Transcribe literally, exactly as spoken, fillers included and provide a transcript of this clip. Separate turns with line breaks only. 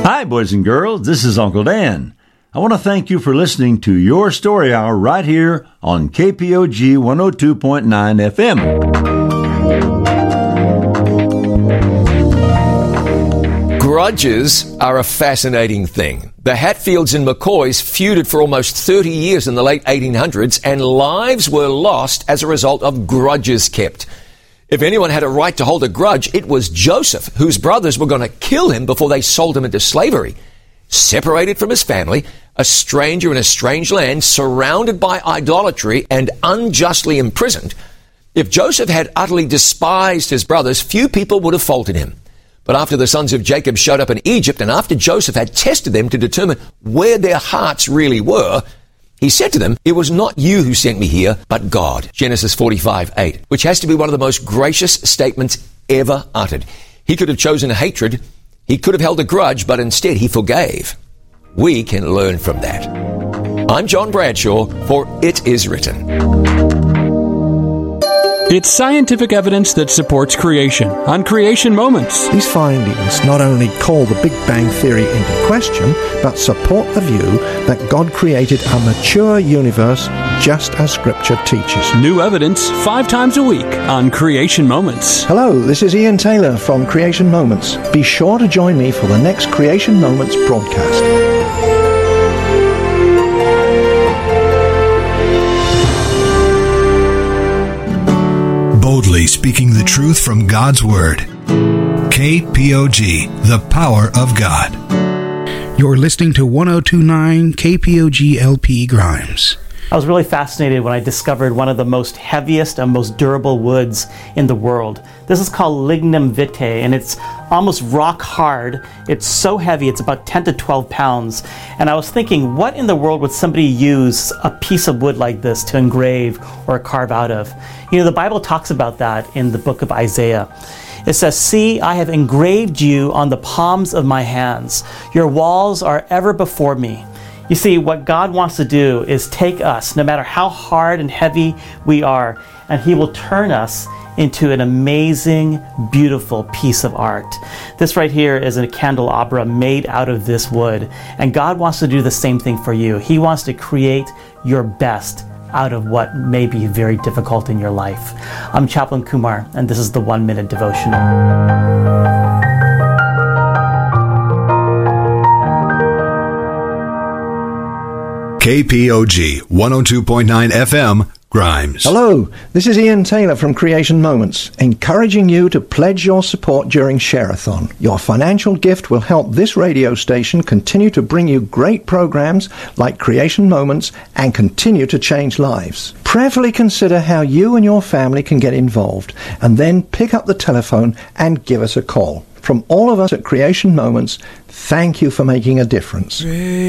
Hi, boys and girls. This is Uncle Dan. I want to thank you for listening to Your Story Hour right here on K P O G one oh two point nine F M.
Grudges are a fascinating thing. The Hatfields and McCoys feuded for almost thirty years in the late eighteen hundreds, and lives were lost as a result of grudges kept. If anyone had a right to hold a grudge, it was Joseph, whose brothers were going to kill him before they sold him into slavery. Separated from his family, a stranger in a strange land, surrounded by idolatry and unjustly imprisoned. If Joseph had utterly despised his brothers, few people would have faulted him. But after the sons of Jacob showed up in Egypt, and after Joseph had tested them to determine where their hearts really were, he said to them, "It was not you who sent me here, but God." Genesis forty-five eight, which has to be one of the most gracious statements ever uttered. He could have chosen hatred. He could have held a grudge, but instead he forgave. We can learn from that. I'm John Bradshaw for It Is Written.
It's scientific evidence that supports creation on Creation Moments.
These findings not only call the Big Bang Theory into question, but support the view that God created a mature universe just as Scripture teaches.
New evidence five times a week on Creation Moments.
Hello, this is Ian Taylor from Creation Moments. Be sure to join me for the next Creation Moments broadcast.
Boldly speaking the truth from God's Word. K P O G, the power of God.
You're listening to one oh two point nine K P O G L P Grimes.
I was really fascinated when I discovered one of the most heaviest and most durable woods in the world. This is called lignum vitae, and it's almost rock hard. It's so heavy, it's about ten to twelve pounds. And I was thinking, what in the world would somebody use a piece of wood like this to engrave or carve out of? You know, the Bible talks about that in the book of Isaiah. It says, "See, I have engraved you on the palms of my hands. Your walls are ever before me." You see, what God wants to do is take us, no matter how hard and heavy we are, and He will turn us into an amazing, beautiful piece of art. This right here is a candelabra made out of this wood, and God wants to do the same thing for you. He wants to create your best out of what may be very difficult in your life. I'm Chaplain Kumar, and this is the One Minute Devotional.
K P O G one oh two point nine F M, Grimes.
Hello, this is Ian Taylor from Creation Moments, encouraging you to pledge your support during Share-a-thon. Your financial gift will help this radio station continue to bring you great programs like Creation Moments and continue to change lives. Prayerfully consider how you and your family can get involved, and then pick up the telephone and give us a call. From all of us at Creation Moments, thank you for making a difference.